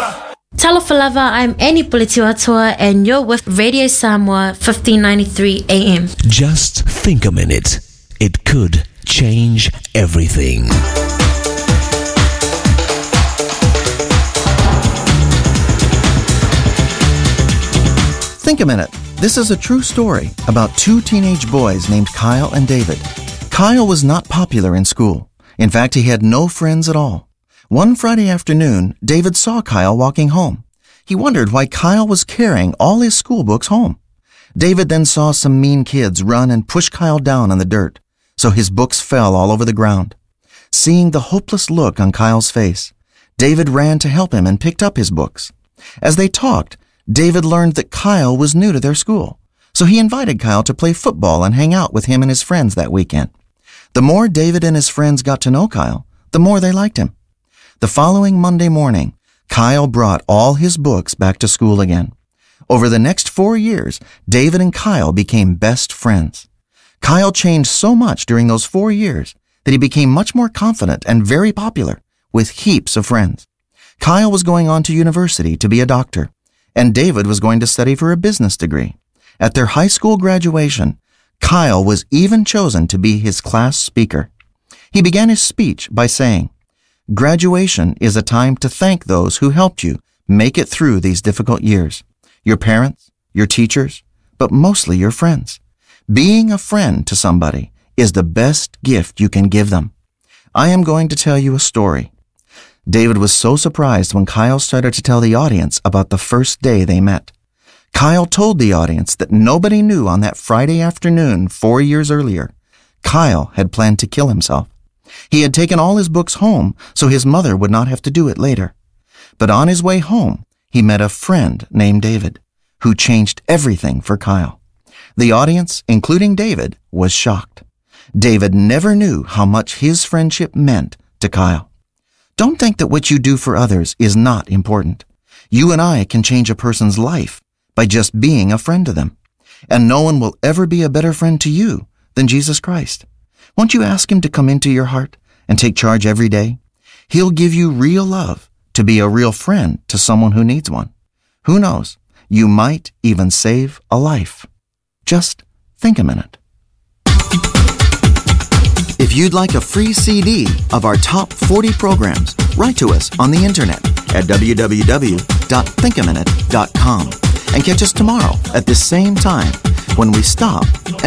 Talo Falava, I'm Annie Pulitiwatua, and you're with Radio Samoa 1593 AM. Just think a minute. It could change everything. Think a minute. This is a true story about two teenage boys named Kyle and David. Kyle was not popular in school. In fact, he had no friends at all. One Friday afternoon, David saw Kyle walking home. He wondered why Kyle was carrying all his school books home. David then saw some mean kids run and push Kyle down on the dirt, so his books fell all over the ground. Seeing the hopeless look on Kyle's face, David ran to help him and picked up his books. As they talked, David learned that Kyle was new to their school, so he invited Kyle to play football and hang out with him and his friends that weekend. The more David and his friends got to know Kyle, the more they liked him. The following Monday morning, Kyle brought all his books back to school again. Over the next 4 years, David and Kyle became best friends. Kyle changed so much during those 4 years that he became much more confident and very popular, with heaps of friends. Kyle was going on to university to be a doctor, and David was going to study for a business degree. At their high school graduation, Kyle was even chosen to be his class speaker. He began his speech by saying, "Graduation is a time to thank those who helped you make it through these difficult years. Your parents, your teachers, but mostly your friends. Being a friend to somebody is the best gift you can give them. I am going to tell you a story." David was so surprised when Kyle started to tell the audience about the first day they met. Kyle told the audience that nobody knew on that Friday afternoon 4 years earlier, Kyle had planned to kill himself. He had taken all his books home so his mother would not have to do it later. But on his way home, he met a friend named David, who changed everything for Kyle. The audience, including David, was shocked. David never knew how much his friendship meant to Kyle. Don't think that what you do for others is not important. You and I can change a person's life by just being a friend to them. And no one will ever be a better friend to you than Jesus Christ. Won't you ask him to come into your heart and take charge every day? He'll give you real love to be a real friend to someone who needs one. Who knows? You might even save a life. Just think a minute. If you'd like a free CD of our top 40 programs, write to us on the internet at www.thinkaminute.com and catch us tomorrow at the same time when we stop